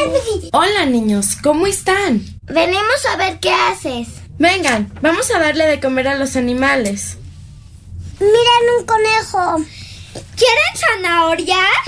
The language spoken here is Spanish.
Hola, niños, ¿cómo están? Venimos a ver qué haces. Vengan, vamos a darle de comer a los animales. Miren un conejo. ¿Quieren zanahoria?